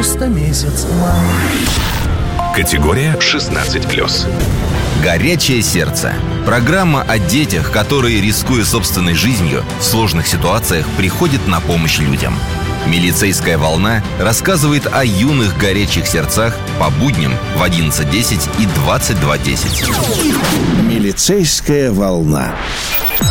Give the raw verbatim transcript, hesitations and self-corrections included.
просто месяц май. Категория шестнадцать плюс. «Горячее сердце». Программа о детях, которые, рискуя собственной жизнью, в сложных ситуациях приходят на помощь людям. «Милицейская волна» рассказывает о юных горячих сердцах по будням в одиннадцать десять и двадцать два десять. «Милицейская волна».